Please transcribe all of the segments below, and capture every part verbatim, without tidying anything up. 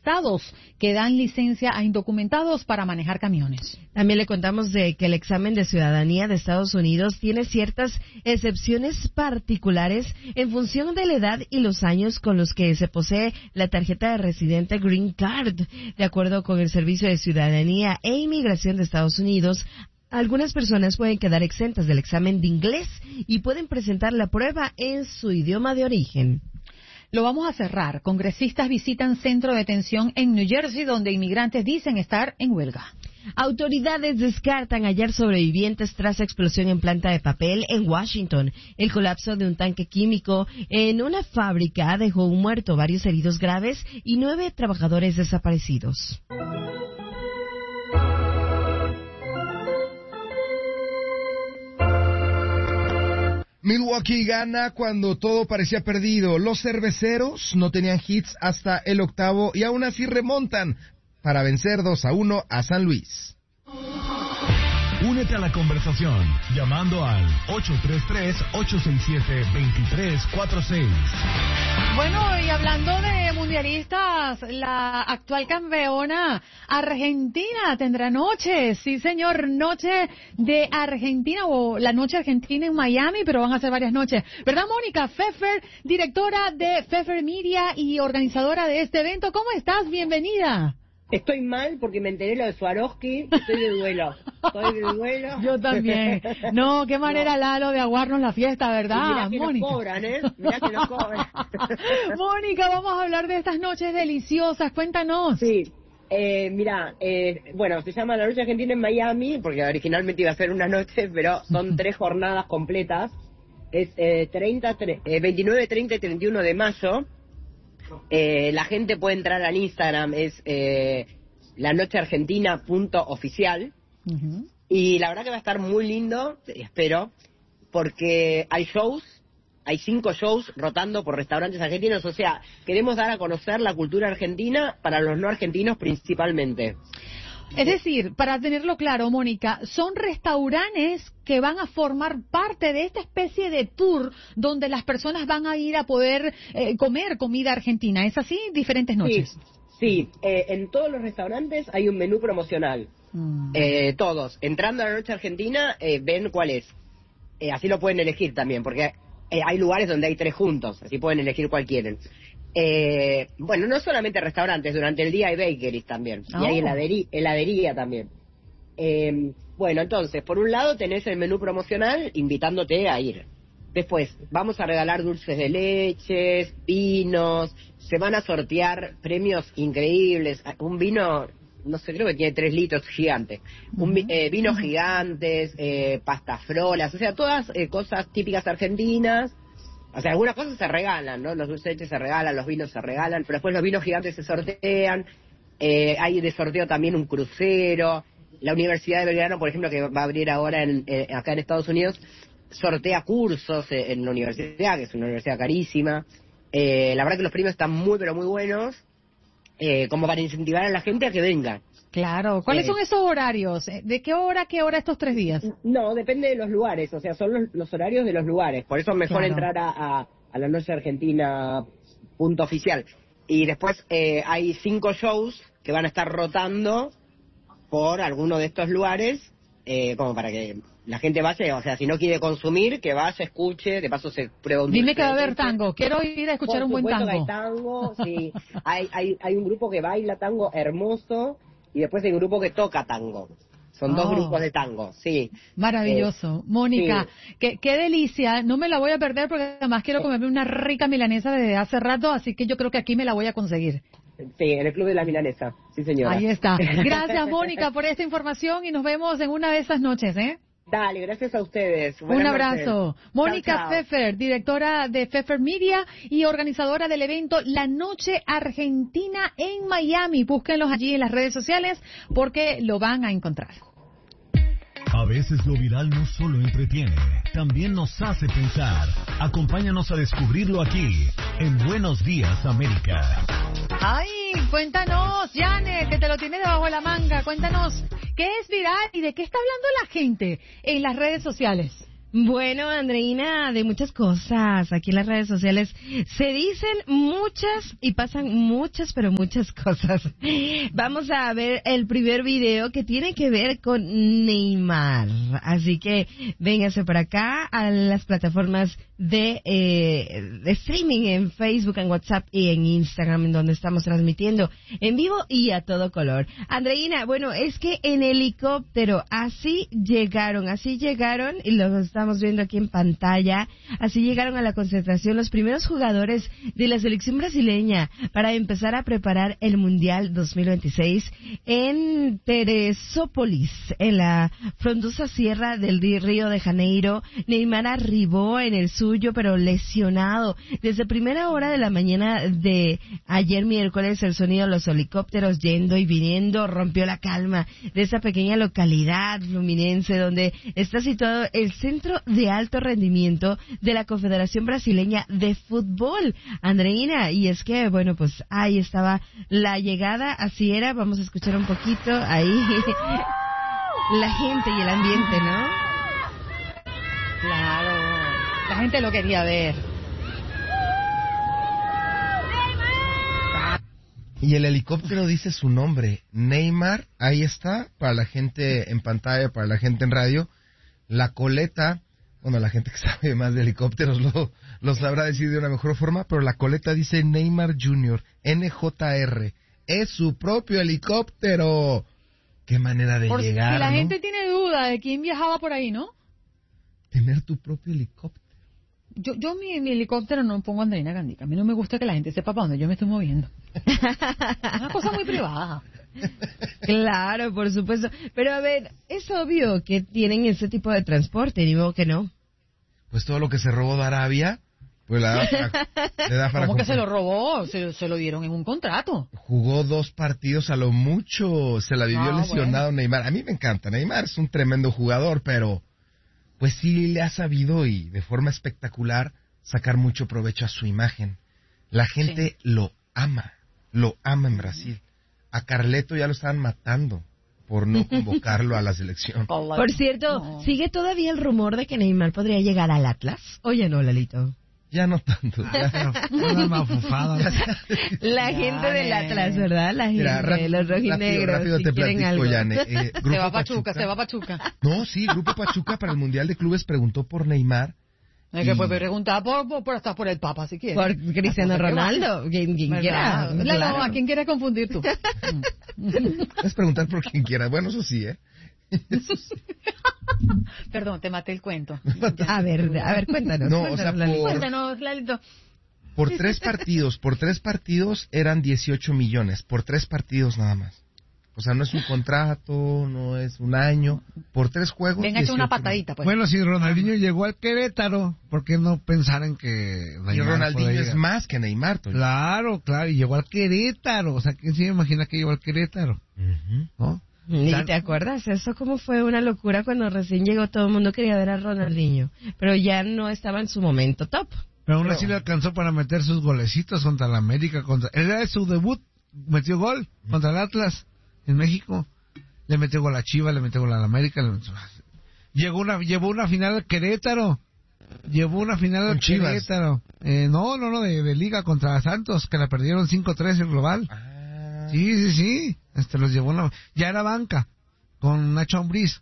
estados que dan licencia a indocumentados para manejar camiones. También le contamos de que el examen de ciudadanía de Estados Unidos tiene ciertas excepciones particulares en función de la edad y los años con los que se posee la tarjeta de residente Green Card. De acuerdo con el Servicio de Ciudadanía e Inmigración de Estados Unidos, algunas personas pueden quedar exentas del examen de inglés y pueden presentar la prueba en su idioma de origen. Lo vamos a cerrar. Congresistas visitan centro de detención en New Jersey, donde inmigrantes dicen estar en huelga. Autoridades descartan hallar sobrevivientes tras explosión en planta de papel en Washington. El colapso de un tanque químico en una fábrica dejó un muerto, varios heridos graves y nueve trabajadores desaparecidos. Milwaukee gana cuando todo parecía perdido. Los cerveceros no tenían hits hasta el octavo y aún así remontan para vencer dos a uno a San Luis. Únete a la conversación llamando al ocho tres tres, ocho seis siete, dos tres cuatro seis. Bueno, y hablando de mundialistas, la actual campeona Argentina tendrá noche, sí señor, noche de Argentina o la noche argentina en Miami, pero van a ser varias noches. ¿Verdad, Mónica Pfeffer, directora de Pfeffer Media y organizadora de este evento? ¿Cómo estás? Bienvenida. Estoy mal porque me enteré lo de Swarovski, estoy de duelo, estoy de duelo. Yo también. No, qué manera, no. Lalo, de aguarnos la fiesta, ¿verdad, y mirá que Mónica? Nos cobran, ¿eh? Mirá que nos cobran. Mónica, vamos a hablar de estas noches deliciosas, cuéntanos. Sí, eh, mira, eh, bueno, se llama La Noche Argentina en Miami, porque originalmente iba a ser una noche, pero son tres jornadas completas. Es eh, treinta, eh, veintinueve, treinta y treinta y uno de mayo. Eh, la gente puede entrar al Instagram, es eh, lanocheargentina punto oficial. Uh-huh. Y la verdad que va a estar muy lindo, espero, porque hay shows, hay cinco shows rotando por restaurantes argentinos, o sea, queremos dar a conocer la cultura argentina para los no argentinos principalmente. Es decir, para tenerlo claro, Mónica, son restaurantes que van a formar parte de esta especie de tour donde las personas van a ir a poder eh, comer comida argentina. ¿Es así? Diferentes noches. Sí, sí. Eh, en todos los restaurantes hay un menú promocional. Mm. Eh, todos. Entrando a la Noche Argentina, eh, ven cuál es. Eh, así lo pueden elegir también, porque eh, hay lugares donde hay tres juntos, así pueden elegir cuál quieren. Eh, bueno, no solamente restaurantes, durante el día hay bakeries también, oh. y hay heladería, heladería también. Eh, bueno, entonces, por un lado tenés el menú promocional invitándote a ir. Después, vamos a regalar dulces de leches, vinos, se van a sortear premios increíbles, un vino, no sé, creo que tiene tres litros gigante, un, uh-huh. eh, vinos uh-huh. gigantes, eh, pastas frolas, o sea, todas eh, cosas típicas argentinas. O sea, algunas cosas se regalan, ¿no? Los dulces de leche se regalan, los vinos se regalan, pero después los vinos gigantes se sortean. Eh, hay de sorteo también un crucero. La Universidad de Belgrano, por ejemplo, que va a abrir ahora en, eh, acá en Estados Unidos, sortea cursos eh, en la universidad, que es una universidad carísima. Eh, la verdad que los premios están muy, pero muy buenos, eh, como para incentivar a la gente a que venga. Claro. ¿Cuáles eh, son esos horarios? ¿De qué hora a qué hora estos tres días? No, depende de los lugares, o sea, son los, los horarios de los lugares. Por eso es mejor claro. entrar a, a, a la noche argentina punto oficial. Y después eh, hay cinco shows que van a estar rotando por alguno de estos lugares, eh, como para que la gente vaya, o sea, si no quiere consumir, que vaya, escuche, de paso se prueba un Dime que va a haber tango, quiero ir a escuchar un buen tango. Por supuesto que hay tango, sí. hay, hay, hay un grupo que baila tango hermoso, y después hay un grupo que toca tango. Son oh. dos grupos de tango, sí. Maravilloso. Eh, Mónica, sí. qué, qué delicia. No me la voy a perder porque además quiero comerme una rica milanesa desde hace rato, así que yo creo que aquí me la voy a conseguir. Sí, en el Club de la Milanesa, sí señora. Ahí está. Gracias, Mónica, por esta información y nos vemos en una de esas noches, ¿eh? Dale, gracias a ustedes. Buenas Un abrazo. Noches. Mónica chao, chao. Pfeffer, directora de Pfeffer Media y organizadora del evento La Noche Argentina en Miami. Búsquenlos allí en las redes sociales porque lo van a encontrar. A veces lo viral no solo entretiene, también nos hace pensar. Acompáñanos a descubrirlo aquí, en Buenos Días, América. Ay, cuéntanos, Janet, que te lo tienes debajo de la manga. Cuéntanos, ¿qué es viral y de qué está hablando la gente en las redes sociales? Bueno, Andreina, de muchas cosas. Aquí en las redes sociales se dicen muchas y pasan muchas, pero muchas cosas. Vamos a ver el primer video que tiene que ver con Neymar. Así que véngase por acá a las plataformas de, eh, de streaming en Facebook, en WhatsApp y en Instagram, en donde estamos transmitiendo en vivo y a todo color. Andreina, bueno, es que en helicóptero así llegaron, así llegaron y los estamos viendo aquí en pantalla. Así llegaron a la concentración los primeros jugadores de la selección brasileña para empezar a preparar el Mundial dos mil veintiséis en Teresópolis, en la frondosa sierra del Río de Janeiro. Neymar arribó en el suyo, pero lesionado. Desde primera hora de la mañana de ayer miércoles, el sonido de los helicópteros yendo y viniendo rompió la calma de esa pequeña localidad fluminense donde está situado el centro de alto rendimiento de la Confederación Brasileña de Fútbol, Andreina, y es que, bueno, pues ahí estaba la llegada, así era, vamos a escuchar un poquito ahí la gente y el ambiente, ¿no? Claro, la gente lo quería ver. Y el helicóptero dice su nombre, Neymar, ahí está, para la gente en pantalla, para la gente en radio. La coleta, bueno, la gente que sabe más de helicópteros lo, lo sabrá decir de una mejor forma, pero la coleta dice Neymar junior, N J R, es su propio helicóptero. Qué manera de Por llegar, si la ¿no? gente tiene duda de quién viajaba por ahí, ¿no? Tener tu propio helicóptero. Yo, yo mi, mi helicóptero no pongo Andreina Gandica. A mí no me gusta que la gente sepa para dónde yo me estoy moviendo. Una cosa muy privada. Claro, por supuesto. Pero a ver, es obvio que tienen ese tipo de transporte, ni modo que no. Pues todo lo que se robó de Arabia, pues le da para, le da para ¿Cómo que comprar. se lo robó? Se, se lo dieron en un contrato. Jugó dos partidos a lo mucho, se la vivió Ah, lesionado bueno. Neymar. A mí me encanta, Neymar es un tremendo jugador, pero pues sí le ha sabido y de forma espectacular sacar mucho provecho a su imagen. La gente Sí. lo ama, lo ama en Brasil. A Carleto ya lo estaban matando por no convocarlo a la selección. Por cierto, No. ¿sigue todavía el rumor de que Neymar podría llegar al Atlas? Oye, no, Lalito. Ya no tanto. Ya. Una mafufada. La gente del Atlas, ¿verdad? La gente, Mira, rápido, los rojinegros, rápido si te quieren platico, algo. Yane. Eh, Se Grupo va a Pachuca, se va a Pachuca. No, sí, Grupo Pachuca para el Mundial de Clubes preguntó por Neymar. Es que Y- puede preguntar por, por, por, hasta por el Papa, si quieres. Por Cristiano Las cosas que Ronaldo, quien, quien quiera. ¿Verdad? Lalo, Claro. ¿a quién quieres confundir tú? Es preguntar por quien quiera. Bueno, eso sí, ¿eh? Perdón, te maté el cuento. A ver, a ver, cuéntanos. No, o sea, cuéntanos, Lalito. por- Cuéntanos, Lalito. Por tres partidos, por tres partidos eran dieciocho millones, por tres partidos nada más. O sea, no es un contrato, no es un año, por tres juegos. Venga, echa una dieciocho patadita, pues. Bueno, si Ronaldinho llegó al Querétaro, ¿por qué no pensar en que millones. Y Neymar Ronaldinho pueda es llegar? más que Neymar, Toño. Claro, claro, y llegó al Querétaro. O sea, ¿quién se imagina que llegó al Querétaro? Ujú. ¿No? Ni Tan- te acuerdas, eso como fue una locura cuando recién llegó, todo el mundo quería ver a Ronaldinho, pero ya no estaba en su momento top. Pero aún Pero- así le alcanzó para meter sus golecitos contra la América. Contra... Era su debut, metió gol contra el Atlas en México. Le metió gol a Chivas, le metió gol a la América. le metió- Llegó una, llevó una final al Querétaro. Llevó una final Con al Chivas. Querétaro. Eh, no, no, no, de, de Liga contra Santos, que la perdieron cinco tres el global. Ah. Sí, sí, sí. Este los llevó una... Ya era banca con Nacho Ambriz.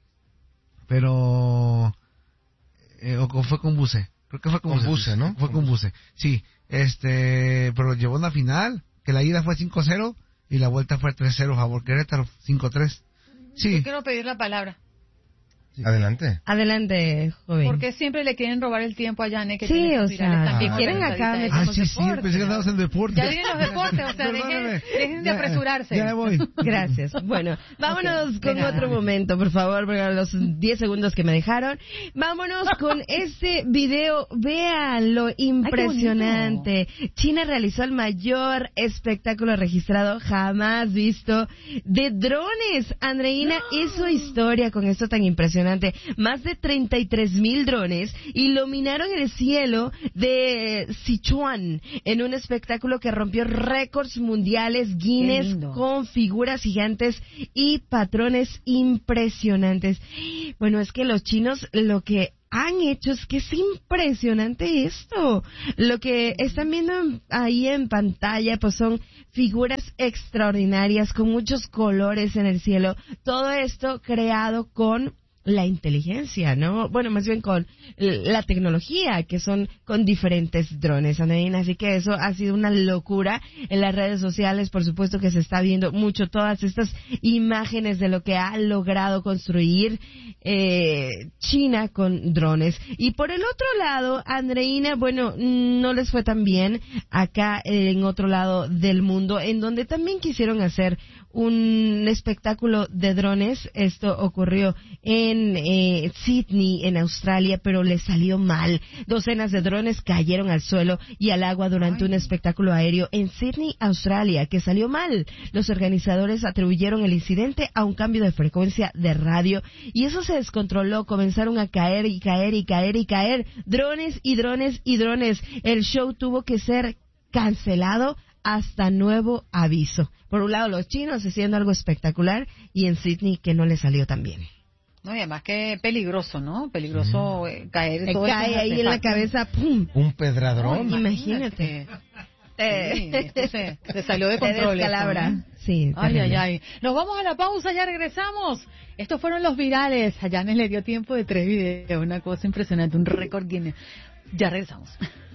Pero eh, o, o fue con Buse. Creo que fue con, Con Buse, ¿no? Fue con Buse. Sí. Este, pero llevó una final que la ida fue cinco cero y la vuelta fue tres cero a favor Querétaro, cinco tres. Sí. Yo quiero pedir la palabra. Adelante. Adelante, joven. Porque siempre le quieren robar el tiempo a Yane. Que Sí, tiene o sus virales sea, tan que bien quieren organizaditas acá ahí. Ah, metemos sí, sí, deporte. pensé que estábamos en deporte. Ya vienen los deportes, o sea, dejen, Perdóname. dejen de Ya, apresurarse. Ya voy. Gracias. Bueno, vámonos Ok, con venga. otro momento, por favor, porque los diez segundos que me dejaron. Vámonos con este video. Vean lo impresionante. China realizó el mayor espectáculo registrado jamás visto de drones. Andreina hizo historia con esto tan impresionante. Más de treinta y tres mil drones iluminaron el cielo de Sichuan en un espectáculo que rompió récords mundiales Qué Guinness lindo. con figuras gigantes y patrones impresionantes. Bueno, es que los chinos lo que han hecho es que es impresionante esto. Lo que están viendo ahí en pantalla pues son figuras extraordinarias con muchos colores en el cielo. Todo esto creado con la inteligencia, ¿no? Bueno, más bien con la tecnología, que son con diferentes drones, Andreina. Así que eso ha sido una locura en las redes sociales. Por supuesto que se está viendo mucho todas estas imágenes de lo que ha logrado construir eh, China con drones. Y por el otro lado, Andreina, bueno, no les fue tan bien acá en otro lado del mundo, en donde también quisieron hacer un espectáculo de drones. Esto ocurrió en eh, Sydney, en Australia, pero les salió mal. Docenas de drones cayeron al suelo y al agua durante Ay. un espectáculo aéreo en Sydney, Australia, que salió mal. Los organizadores atribuyeron el incidente a un cambio de frecuencia de radio y eso se descontroló. Comenzaron a caer y caer y caer y caer. Drones y drones y drones. El show tuvo que ser cancelado hasta nuevo aviso. Por un lado, los chinos haciendo algo espectacular y en Sydney que no le salió tan bien. No, y además que peligroso, ¿no? Peligroso mm. eh, caer todo. Cae ahí en la cabeza, ¡pum! Un pedradrón. Oh, imagínate. Sí, esto se, se salió de control. Esto, ¿no? Sí. Ay, ay, ay. Nos vamos a la pausa, ya regresamos. Estos fueron los virales. A Yanes le dio tiempo de tres videos, una cosa impresionante, un récord Guinness. Ya regresamos.